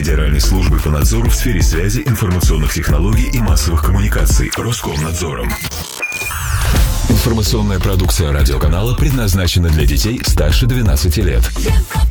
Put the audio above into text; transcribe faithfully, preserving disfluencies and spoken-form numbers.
Федеральной службы по надзору в сфере связи, информационных технологий и массовых коммуникаций Роскомнадзором. Информационная продукция радиоканала предназначена для детей старше двенадцати лет.